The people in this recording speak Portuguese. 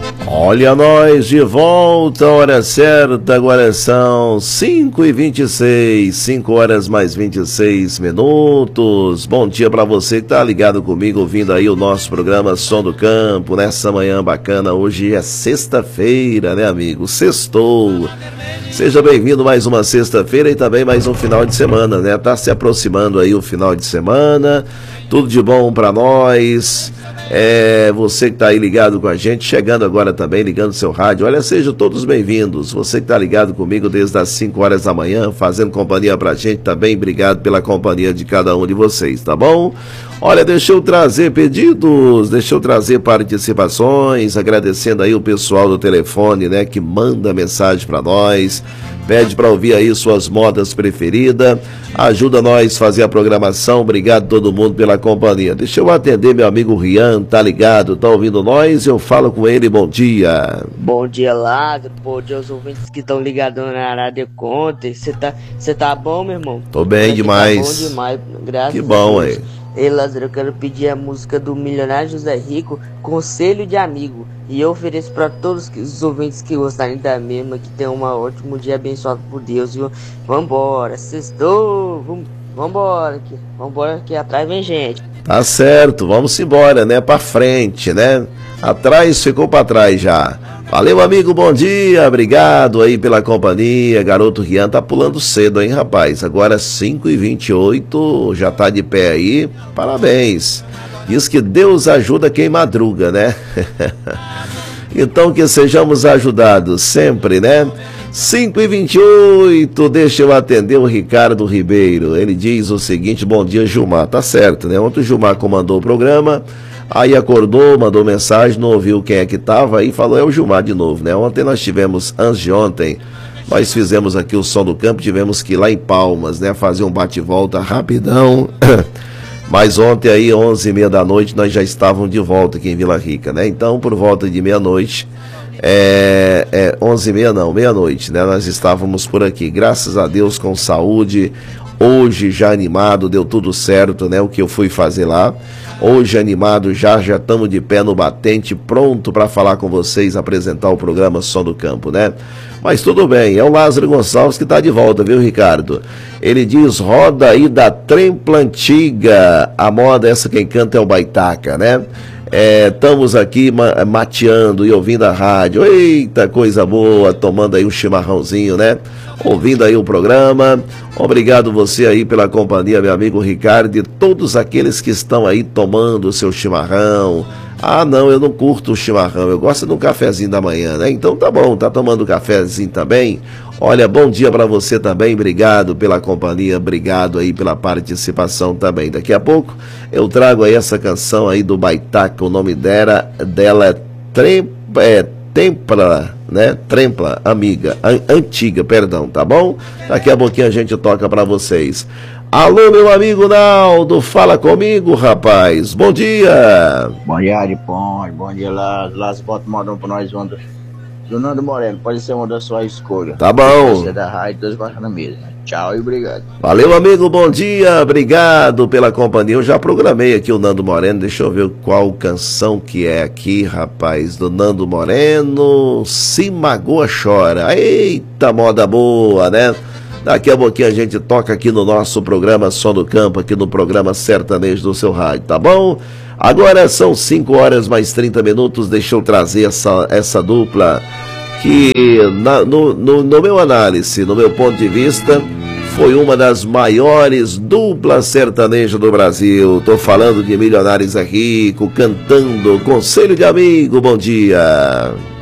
Olha nós de volta, hora certa, agora são 5h26, 5 horas mais 26 minutos. Bom dia para você que tá ligado comigo, ouvindo aí o nosso programa Som do Campo, nessa manhã bacana. Hoje é sexta-feira, né, amigo? Sextou. Seja bem-vindo mais uma sexta-feira e também mais um final de semana, né? Tá se aproximando aí o final de semana, tudo de bom para nós. Você que está aí ligado com a gente, chegando agora também, ligando seu rádio, olha, sejam todos bem-vindos. Você que está ligado comigo desde as 5 horas da manhã, fazendo companhia pra gente também, obrigado pela companhia de cada um de vocês, tá bom? Olha, deixa eu trazer pedidos, deixa eu trazer participações, agradecendo aí o pessoal do telefone, né, que manda mensagem para nós, pede para ouvir aí suas modas preferidas, ajuda nós a fazer a programação, obrigado a todo mundo pela companhia. Deixa eu atender meu amigo Rian, tá ligado, tá ouvindo nós, eu falo com ele, bom dia. Bom dia, Lázaro, bom dia aos ouvintes que estão ligados na Rádio Conte. Você tá bom, meu irmão? Tô bem demais. Tá bom demais, graças que bom, a Deus. Aí. Ei, Lázaro, eu quero pedir a música do milionário José Rico, Conselho de Amigo. E eu ofereço para todos os ouvintes que gostarem da mesma, que tenham um ótimo dia abençoado por Deus, viu? Vambora, sextou, vambora que atrás vem gente. Tá certo, vamos embora, né? Pra frente, né? Atrás ficou pra trás já. Valeu, amigo, bom dia, obrigado aí pela companhia. Garoto Rian tá pulando cedo, hein, rapaz? Agora 5h28, já tá de pé aí, parabéns. Diz que Deus ajuda quem madruga, né? Então que sejamos ajudados sempre, né? 5h28, deixa eu atender o Ricardo Ribeiro. Ele diz o seguinte, bom dia, Gilmar. Tá certo, né? Ontem o Gilmar comandou o programa, aí acordou, mandou mensagem, não ouviu quem é que tava, aí falou, é o Gilmar de novo, né? Ontem nós tivemos, antes de ontem, nós fizemos aqui o Som do Campo, tivemos que ir lá em Palmas, né? Fazer um bate-volta rapidão. Mas ontem aí, 11h30 da noite, nós já estávamos de volta aqui em Vila Rica, né? Então, por volta de meia-noite, 11h30 não, meia-noite, né? Nós estávamos por aqui, graças a Deus, com saúde, hoje já animado, deu tudo certo, né? O que eu fui fazer lá, hoje animado, já estamos de pé no batente, pronto para falar com vocês, apresentar o programa Som do Campo, né? Mas tudo bem, é o Lázaro Gonçalves que está de volta, viu, Ricardo? Ele diz, roda aí da Trempla Antiga, a moda essa quem canta é o Baitaca, né? Estamos aqui mateando e ouvindo a rádio, eita, coisa boa, tomando aí um chimarrãozinho, né? Ouvindo aí o programa, obrigado você aí pela companhia, meu amigo Ricardo, e todos aqueles que estão aí tomando o seu chimarrão. Ah, não, eu não curto o chimarrão, eu gosto de um cafezinho da manhã, né? Então tá bom, tá tomando cafezinho também? Olha, bom dia para você também, obrigado pela companhia, obrigado aí pela participação também. Daqui a pouco eu trago aí essa canção aí do Baitaca, o nome dela é Trempla, né? Trempla, antiga, perdão, tá bom? Daqui a pouquinho a gente toca para vocês. Alô, meu amigo Naldo, fala comigo, rapaz. Bom dia. Bom dia, Ariponte. Bom dia, Lázaro. Bota o modão pra nós, Wanda. Do Nando Moreno, pode ser uma da sua escolha. Tá bom. Você da rádio, dois baixos na mesa. Tchau e obrigado. Valeu, amigo, bom dia. Obrigado pela companhia. Eu já programei aqui o Nando Moreno. Deixa eu ver qual canção que é aqui, rapaz. Do Nando Moreno. Se Magoa Chora. Eita, moda boa, né? Daqui a pouquinho a gente toca aqui no nosso programa Som do Campo, aqui no programa Sertanejo do seu rádio, tá bom? Agora são 5 horas mais 30 minutos, deixa eu trazer essa dupla que, no meu análise, no meu ponto de vista, foi uma das maiores duplas sertanejas do Brasil. Tô falando de Milionários é Rico, cantando Conselho de Amigo, bom dia.